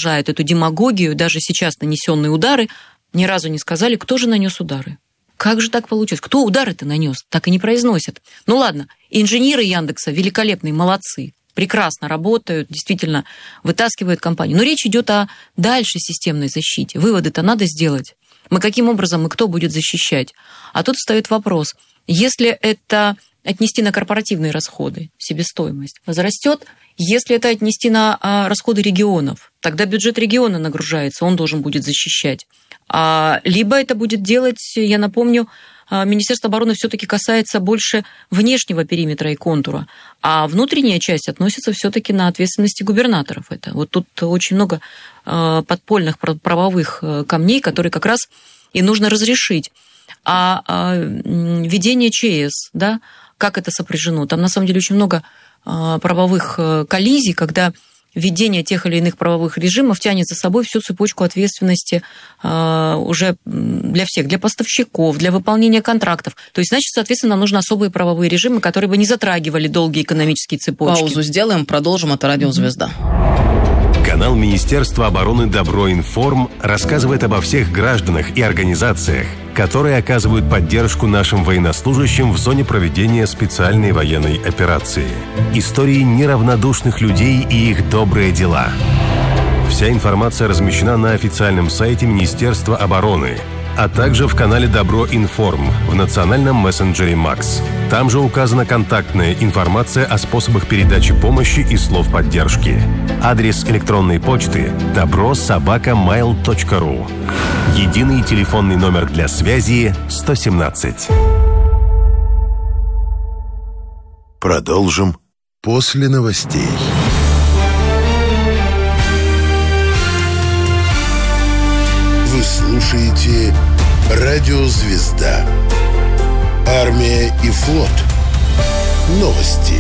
продолжают эту демагогию, даже сейчас нанесенные удары, ни разу не сказали, кто же нанес удары. Как же так получилось? Кто удары-то нанес? Так и не произносят. Ну ладно, инженеры Яндекса великолепные, молодцы. Прекрасно работают, действительно вытаскивают компанию. Но речь идет о дальшей системной защите. Выводы-то надо сделать. Каким образом и кто будет защищать? А тут встает вопрос, если это отнести на корпоративные расходы, себестоимость возрастет, если это отнести на расходы регионов, тогда бюджет региона нагружается, он должен будет защищать. Либо это будет делать, я напомню, Министерство обороны все-таки касается больше внешнего периметра и контура, а внутренняя часть относится все-таки на ответственности губернаторов. Вот тут очень много подпольных правовых камней, которые как раз и нужно разрешить. А введение ЧС, да, как это сопряжено? Там на самом деле очень много правовых коллизий, когда введение тех или иных правовых режимов тянет за собой всю цепочку ответственности уже для всех, для поставщиков, для выполнения контрактов. То есть, значит, соответственно, нам нужны особые правовые режимы, которые бы не затрагивали долгие экономические цепочки. Паузу сделаем, продолжим. Это Радио Звезда. Канал Министерства обороны Доброинформ рассказывает обо всех гражданах и организациях, которые оказывают поддержку нашим военнослужащим в зоне проведения специальной военной операции. Истории неравнодушных людей и их добрые дела. Вся информация размещена на официальном сайте Министерства обороны, а также в канале Доброинформ в национальном мессенджере МАКС. Там же указана контактная информация о способах передачи помощи и слов поддержки. Адрес электронной почты добро@mail.ru. Единый телефонный номер для связи 117. Продолжим после новостей. Вы слушаете Радио Звезда. Армия и флот. Новости.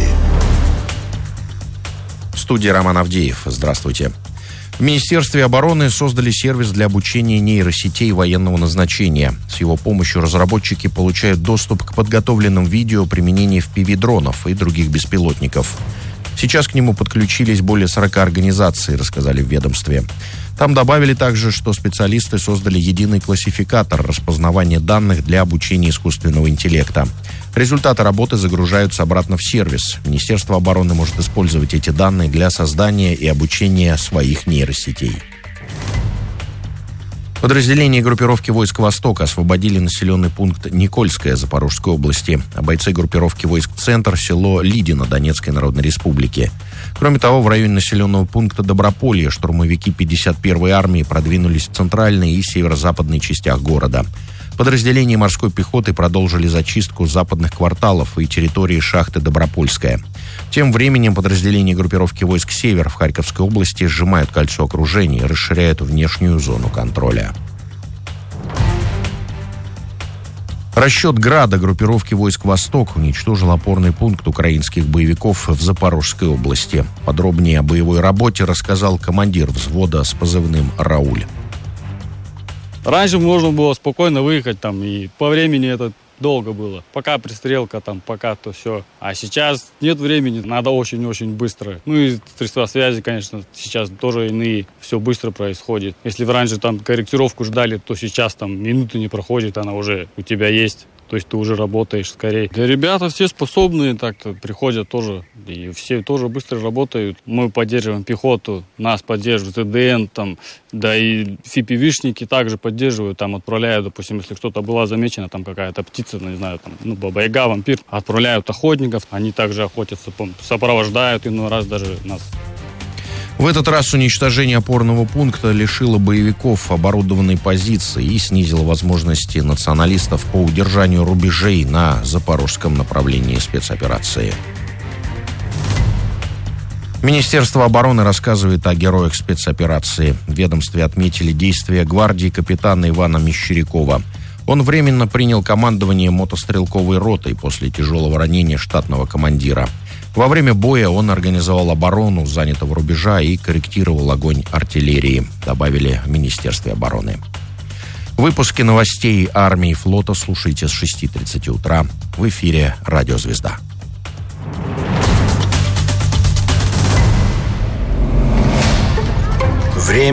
В студии Роман Авдеев. Здравствуйте. В Министерстве обороны создали сервис для обучения нейросетей военного назначения. С его помощью разработчики получают доступ к подготовленным видео применения FPV-дронов и других беспилотников. Сейчас к нему подключились более 40 организаций, рассказали в ведомстве. Там добавили также, что специалисты создали единый классификатор распознавания данных для обучения искусственного интеллекта. Результаты работы загружаются обратно в сервис. Министерство обороны может использовать эти данные для создания и обучения своих нейросетей. Подразделения группировки войск «Восток» освободили населенный пункт Никольское Запорожской области, а бойцы группировки войск «Центр» село Лидино Донецкой Народной Республики. Кроме того, в районе населенного пункта Доброполье штурмовики 51-й армии продвинулись в центральной и северо-западной частях города. Подразделения морской пехоты продолжили зачистку западных кварталов и территории шахты Добропольская. Тем временем подразделения группировки войск «Север» в Харьковской области сжимают кольцо окружения и расширяют внешнюю зону контроля. Расчет «Града» группировки войск «Восток» уничтожил опорный пункт украинских боевиков в Запорожской области. Подробнее о боевой работе рассказал командир взвода с позывным «Рауль». Раньше можно было спокойно выехать там, и по времени это долго было. Пока пристрелка, там, пока то все. А сейчас нет времени, надо очень-очень быстро. Ну и средства связи, конечно, сейчас тоже иные. Все быстро происходит. Если раньше там корректировку ждали, то сейчас там минуты не проходит, она уже у тебя есть. То есть ты уже работаешь скорее. Да, ребята все способные, так-то приходят тоже. И все тоже быстро работают. Мы поддерживаем пехоту, нас поддерживают ЭДН, там, да и FPV-шники также поддерживают. Там отправляют, допустим, если кто-то была замечена, там какая-то птица, не знаю, там, баба-яга, вампир. Отправляют охотников, они также охотятся, сопровождают иной раз даже нас. В этот раз уничтожение опорного пункта лишило боевиков оборудованной позиции и снизило возможности националистов по удержанию рубежей на запорожском направлении спецоперации. Министерство обороны рассказывает о героях спецоперации. В ведомстве отметили действия гвардии капитана Ивана Мещерякова. Он временно принял командование мотострелковой ротой после тяжелого ранения штатного командира. Во время боя он организовал оборону занятого рубежа и корректировал огонь артиллерии, добавили в Министерстве обороны. Выпуски новостей армии и флота слушайте с 6:30 утра. В эфире «Радио Звезда». Время